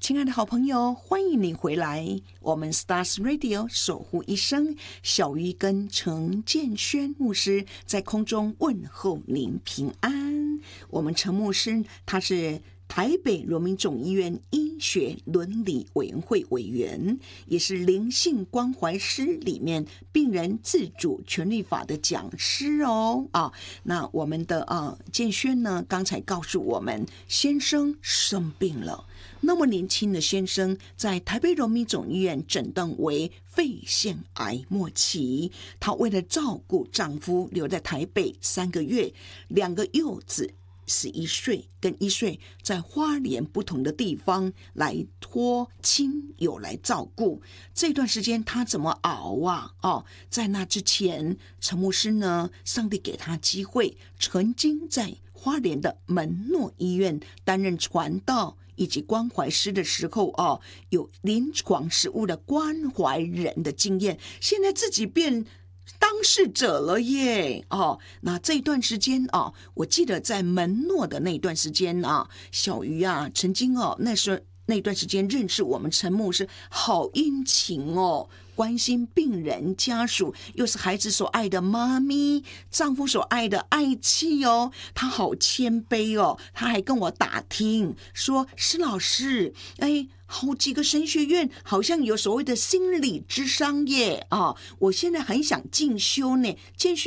亲爱的好朋友，欢迎你回来。我们 Stars Radio 守护一生，小鱼跟陈建轩牧师在空中问候您平安。我们陈牧师他是台北荣民总医院医学伦理委员会委员，也是灵性关怀师里面病人自主权利法的讲师哦。那我们的建轩呢，刚才告诉我们，先生生病了。那么年轻的先生在台北荣民总医院诊断为肺腺癌末期，她为了照顾丈夫留在台北3个月，2个幼子11岁跟1岁在花莲不同的地方来托亲友来照顾。这段时间他怎么熬啊？在那之前，陈牧师呢，上帝给他机会，曾经在花莲的门诺医院担任传道以及关怀师的时候有临床实务的关怀人的经验，现在自己变当事者了耶！那这一段时间我记得在门诺的那段时间小鱼曾经那段时间认识我们陈牧师，好殷勤关心病人家属，又是孩子所爱的妈咪，丈夫所爱的爱妻他好谦卑他还跟我打听说，施老师，好几个神学院好像有所谓的心理諮商耶我现在很想进修呢，